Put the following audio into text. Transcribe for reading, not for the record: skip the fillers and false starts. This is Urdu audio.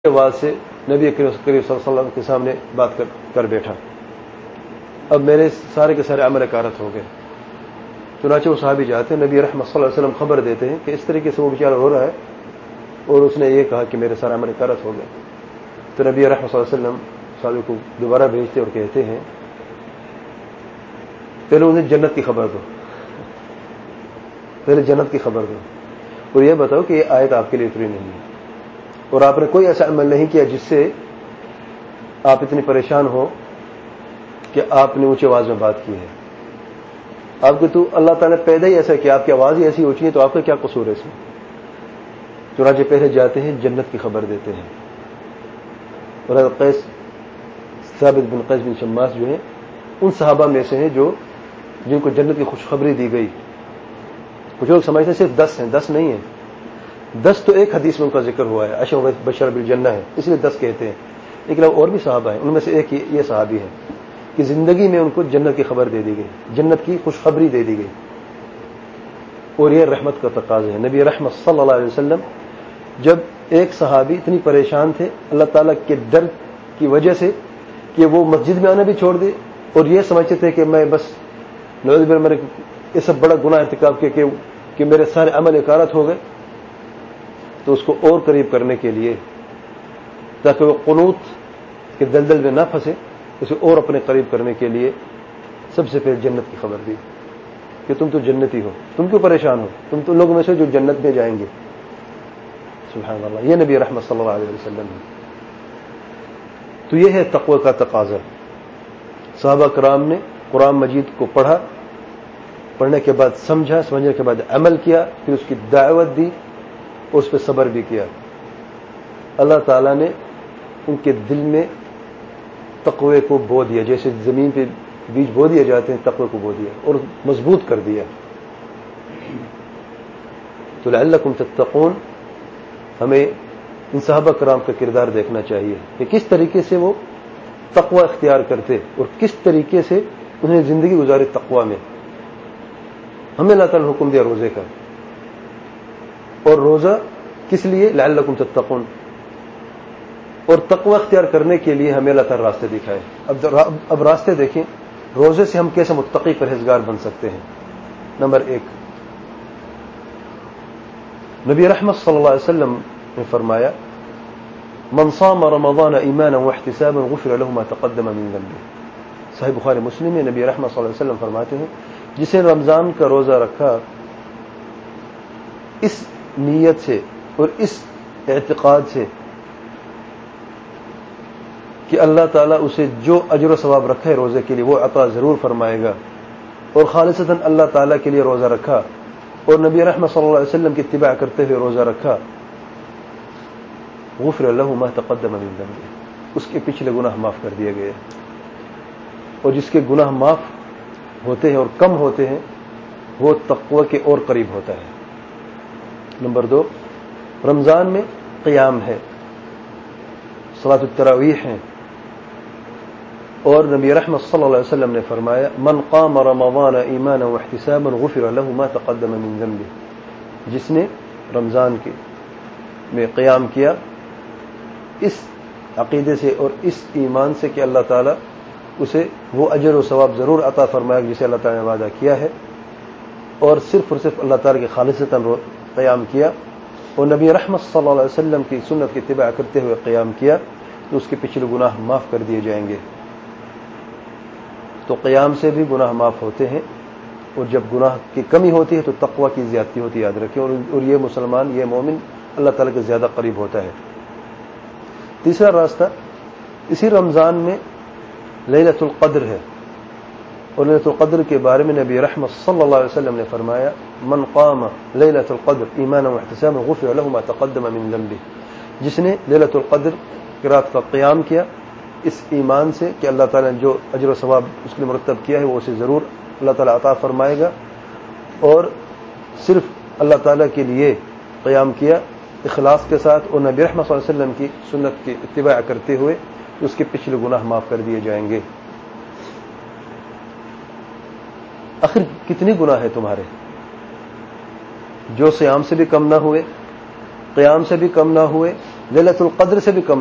آواز سے نبی کریم صلی اللہ علیہ وسلم کے سامنے بات کر بیٹھا. اب میرے سارے کے سارے عمل کارت ہو گئے. چنانچہ وہ صحابی جاتے ہیں, نبی رحمت صلی اللہ علیہ وسلم خبر دیتے ہیں کہ اس طریقے سے وہ بیچارہ ہو رہا ہے, اور اس نے یہ کہا کہ میرے سارے عمل کارت ہو گئے. تو نبی رحمت صلی اللہ علیہ وسلم صحابی کو دوبارہ بھیجتے اور کہتے ہیں پہلے انہیں جنت کی خبر دو, پہلے جنت کی خبر دو, اور یہ بتاؤ کہ یہ آیت آپ کے لیے اتری نہیں ہے, اور آپ نے کوئی ایسا عمل نہیں کیا جس سے آپ اتنی پریشان ہو کہ آپ نے اونچی آواز میں بات کی ہے. آپ کو تو اللہ تعالیٰ نے پیدا ہی ایسا کیا, آپ کی آواز ہی ایسی اونچی ہے, تو آپ کا کیا قصور ہے اس میں. چنانچہ پہلے جاتے ہیں جنت کی خبر دیتے ہیں. اور ثابت بن قیس بن شماس جو ہیں ان صحابہ میں سے ہیں جن کو جنت کی خوشخبری دی گئی. کچھ لوگ سمجھتے ہیں صرف 10 ہیں, 10 نہیں ہیں. 10 تو ایک حدیث میں ان کا ذکر ہوا ہے, عشر بشر بالجنہ ہے, اس لیے 10 کہتے ہیں. لیکن اور بھی صحابہ ہیں, ان میں سے ایک یہ صحابی ہے کہ زندگی میں ان کو جنت کی خبر دے دی گئی, جنت کی خوشخبری دے دی گئی. اور یہ رحمت کا تقاضا ہے. نبی رحمت صلی اللہ علیہ وسلم جب ایک صحابی اتنی پریشان تھے اللہ تعالیٰ کے ڈر کی وجہ سے کہ وہ مسجد میں آنا بھی چھوڑ دے, اور یہ سمجھتے تھے کہ میں بس نعوذ باللہ میں یہ سب بڑا گناہ ارتکاب کیا کہ میرے سارے عمل اکارت ہو گئے, تو اس کو اور قریب کرنے کے لیے تاکہ وہ قنوط کے دلدل میں نہ پھنسے, اسے اور اپنے قریب کرنے کے لیے سب سے پہلے جنت کی خبر دی کہ تم تو جنتی ہو, تم کیوں پریشان ہو, تم تو لوگوں میں سے جو جنت میں جائیں گے. سبحان اللہ, یہ نبی رحمت صلی اللہ علیہ وسلم ہے. تو یہ ہے تقوی کا تقاضا. صحابہ کرام نے قرآن مجید کو پڑھا, پڑھنے کے بعد سمجھا, سمجھنے کے بعد عمل کیا, پھر اس کی دعوت دی, اس پہ صبر بھی کیا. اللہ تعالیٰ نے ان کے دل میں تقوی کو بو دیا, جیسے زمین پہ بیج بو دیے جاتے ہیں, تقوی کو بو دیا اور مضبوط کر دیا. تو لعلکم تتقون, ہمیں ان صحابہ کرام کا کردار دیکھنا چاہیے کہ کس طریقے سے وہ تقوی اختیار کرتے اور کس طریقے سے انہوں نے زندگی گزاری تقوی میں. ہمیں اللہ تعالیٰ نے حکم دیا روزے کا, اور روزہ کس لیے, لعلکم تتقون, اور تقوی اختیار کرنے کے لیے ہمیں اللہ تعالیٰ راستے دکھائے. اب راستے دیکھیں, روزے سے ہم کیسے متقی پرہیزگار بن سکتے ہیں. نمبر 1, نبی رحمت صلی اللہ علیہ وسلم نے فرمایا من صام رمضان ایمانا واحتسابا غفر له ما تقدم من ذنبه. صحیح بخاری مسلم میں نبی رحمت صلی اللہ علیہ وسلم فرماتے ہیں جسے رمضان کا روزہ رکھا اس نیت سے اور اس اعتقاد سے کہ اللہ تعالیٰ اسے جو اجر و ثواب رکھا ہے روزے کے لیے وہ عطا ضرور فرمائے گا, اور خالصتاً اللہ تعالیٰ کے لیے روزہ رکھا اور نبی رحمت صلی اللہ علیہ وسلم کی اتباع کرتے ہوئے روزہ رکھا, غفر له ما تقدم من ذنبه, اس کے پچھلے گناہ معاف کر دیے گئے. اور جس کے گناہ معاف ہوتے ہیں اور کم ہوتے ہیں وہ تقوی کے اور قریب ہوتا ہے. نمبر 2, رمضان میں قیام ہے, صلاۃ التراویح ہے, اور نبی رحمت صلی اللہ علیہ وسلم نے فرمایا من قام رمضان ایمانا واحتسابا غفر له ما تقدم من ذنبه. جس نے رمضان کے میں قیام کیا اس عقیدے سے اور اس ایمان سے کہ اللہ تعالیٰ اسے وہ اجر و ثواب ضرور عطا فرمائے جسے اللہ تعالیٰ نے وعدہ کیا ہے, اور صرف اللہ تعالیٰ کے خالصتاً قیام کیا اور نبی رحمت صلی اللہ علیہ وسلم کی سنت کی اتباع کرتے ہوئے قیام کیا, تو اس کے پچھلے گناہ معاف کر دیے جائیں گے. تو قیام سے بھی گناہ معاف ہوتے ہیں, اور جب گناہ کی کمی ہوتی ہے تو تقوی کی زیادتی ہوتی ہے, یاد رکھیں. اور یہ مسلمان, یہ مومن اللہ تعالیٰ کے زیادہ قریب ہوتا ہے. تیسرا راستہ, اسی رمضان میں لیلۃ القدر ہے, اور لیلۃ القدر کے بارے میں نبی رحمت صلی اللہ علیہ وسلم نے فرمایا من قام لیلۃ القدر ایمانا واحتسابا غفر له ما تقدم من ذنبه. جس نے لیلۃ القدر کی رات کا قیام کیا اس ایمان سے کہ اللہ تعالیٰ نے جو اجر و ثواب اس کے مرتب کیا ہے وہ اسے ضرور اللہ تعالیٰ عطا فرمائے گا, اور صرف اللہ تعالیٰ کے لیے قیام کیا اخلاص کے ساتھ اور نبی رحمت صلی اللہ علیہ وسلم کی سنت کی اتباع کرتے ہوئے, تو اس کے پچھلے گناہ معاف کر دیے جائیں گے. آخر کتنی گناہ ہے تمہارے جو صیام سے بھی کم نہ ہوئے, قیام سے بھی کم نہ ہوئے, ليلۃ القدر سے بھی کم